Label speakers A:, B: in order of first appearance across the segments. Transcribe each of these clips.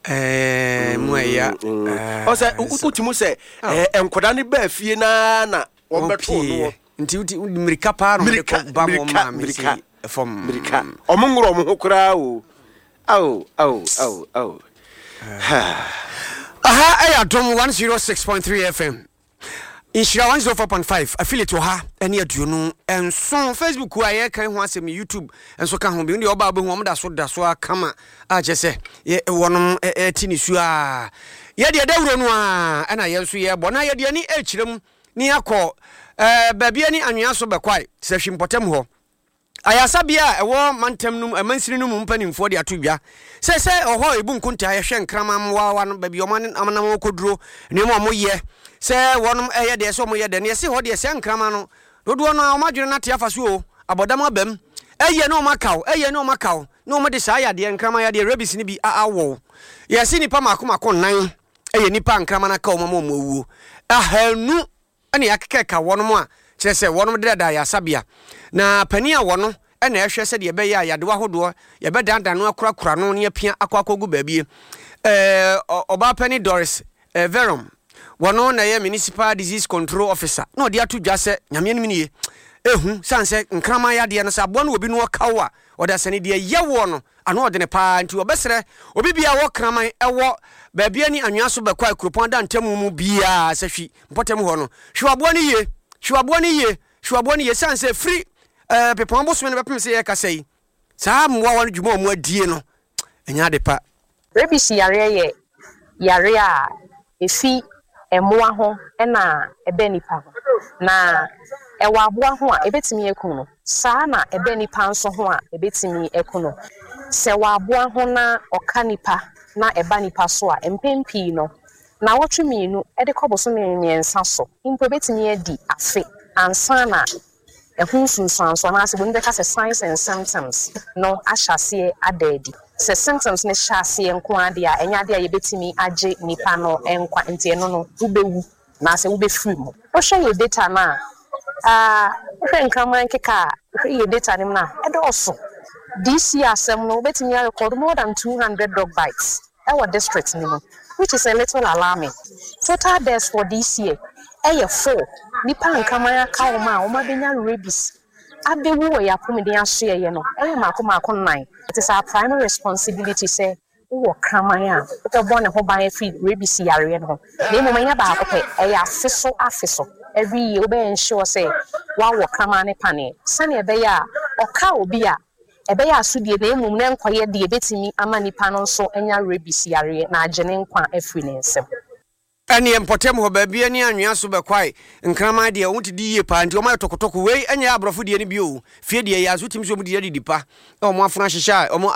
A: Muya.
B: Osa utimu se enkoda ne ba fie na wombeto no.
A: Nti mirika pa no ko ba mo ma mi from
B: mirika. Omungro mo kura o. Au.
A: Aha, Ayadom 106.3 FM. Inshira 104.5 affiliate to ha ene aduonu enso Facebook wa ye kan ho asem YouTube enso ka ho bi ndi oba abehu omda so akama a jese ye wonom tinisu a ye de dawuro no a na ye nso ye bona ye de ani ekirem ni akọ babia ni anwea so bekwai se hwimpotem ho ayasabia ewo mantem num amansiri num mpanimfo de atodwa se oho ebu nkunta ye hwe nkramam wa no babia omanam koduro ne mo ye se wonum eye de so mo ye de ne se ho de se nkrama no dodo no o madwene na te afaso o abodam abam eye no makaw no mo de sa ya de nkrama ya de rabbis ni bi awo ye se nipa makoma nan eye nipa nkrama na ka o mama owu ahanu ane yakeka wonum a kire se wonum de da ya sabia na pani a wono ene ehwe se de be ya yade wahodo ye be dandan no akura no ne apia akwakogu baabie oba pani Doris Verum wono na ye municipal disease control officer no de atodwa se nyame nim nie ehu sanse nkrama ya de no se abo no obi no kawa oda sane de ye wo no ano ode ne pa nti obesere obi bia wo kraman ewo baabia ni anwea so bekwa akropon da ntamu mu bia se hwi mpotem ho no hwabo ni ye sanse free pepon boso ne bepem se ye kasai saa mwa wan dwuma mu adie no enya de pa
C: rabies yare a efi emoa ho na ebe nipa na ewa aboa ho a ebetimi ekun no saa na ebe nipa nso ho a ebetimi ekun no se wa aboa ho na oka nipa na eba nipa so a empempi no na wotwemi nu ede koboso menyensa so impo betimi adi afe ansa na ehun sunsanso na ase bonde ka se signs and symptoms no ahyase adadi se symptoms ne hyase enko ade a enya ade a yebetimi age nipa no enkwa ntie no ubewu na se ubefiri mu wo hwe ye data na hwe nkraman keka hwe ye data nim na edoso this year asem no betimi record more than 200 dog bites our district nim, which is a little alarming. Total deaths for this year 4 nipa nkamaya ka oma benya rabies abewu ya pomede aso ye no mako 9. It is our primary responsibility say wo kramaya to born ho ban free rabies yare no na mo manya ba ko pe afeso every year we ensure say wa wo kramane pane sane ebe ya oka obi a ebe ya asudie na emum na nkwaye de betimi ama nipa no so enya rabies yare na agene nkwa afri ne nsem
A: ani empotem ho baabia ni anwea so bekwai nkrama de wonti di ye pa nti o ma tokotoko wei anya abrofo de ni bio fie de ya so tim so mu de dipa o mo afuna hyehyɛ o mo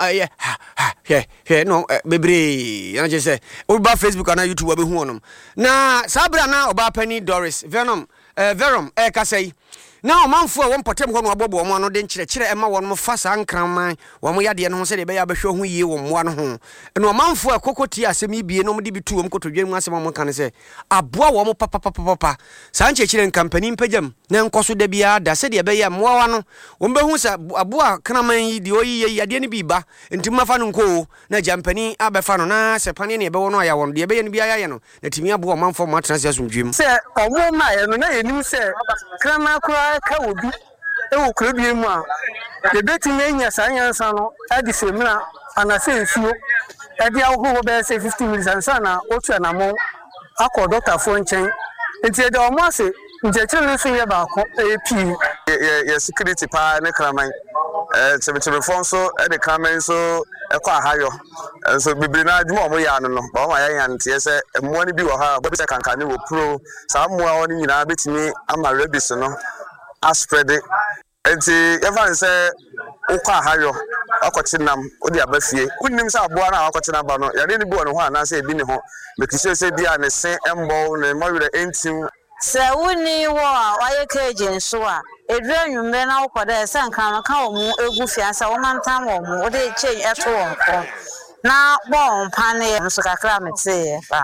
A: he no bebre ya je se o ba Facebook na YouTube abehu onom na sabra na oba pani Doris Verum kasai na o manfo won potem ho no abobo o mo no de nkyerɛkyerɛ ema won mo fa sa nkraman wo mo yade no ho se de be ya behwe ho yie wo mo no ho na o manfo akokoti asem ibie no mo de bitu wo mo kotodwe mu asem mo kan se aboa wo mo papa sa nkyerɛkyerɛ company mpagam na nkoso da bia da se de be ya mo wa no wo behu sa aboa kraman yi de oyi yade ne biba nti mafa no nko na jampani abefa no na se pane ne be wo no aya wo no de be ye no bia ya no na timi aboa manfo mo atena se asomdwem
D: se omo ma ye no na yenim se kraman ka obi ewo kurobie mu a de betime anya sanyansa no adi semina anase nsuo adi awo be say 15 minutes ansa na otu anamo akọ doctor fo nchen enti de omo ase njeche no so ye ba ko ep ye security pa ne kraman chebe fon so e de kraman so ekọ ahayo so bibiri na adwuma omo ya no ba ma ya ntie se emmo ni bi wo ha bo bi se kankane wo pro sa mmoa oni nyina betime ama rabies no aspread it enti even say ukwa hayo akotinam odi abafie unnim say aboa na akotinam ba no yare ni bi won ho ana say ebi ni ho mekise say bia ne sen embo ne mawire entim
E: se woni wo a waye keje nso a edru anwumbe na ukoda se nkan ka wo mu egu fiansa wo mantam wo mu odi change eto won ko na bon pane nso kakra mete ba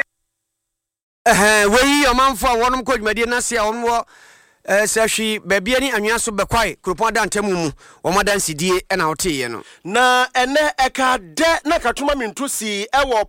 A: we o manfo a wonum kodwumade na se a wonwo sehwi baabia ni anwea so bekwai kropon da ntamu mu wo madan sidie na wote ye no
B: na ene eka de na katuma mintu si ewo